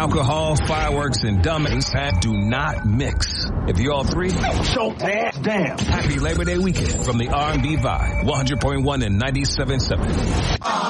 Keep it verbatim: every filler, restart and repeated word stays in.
alcohol, fireworks, and dummies do not mix. If you're all three, so damn. Happy Labor Day weekend from the R and B Vibe, one hundred point one and ninety-seven point seven.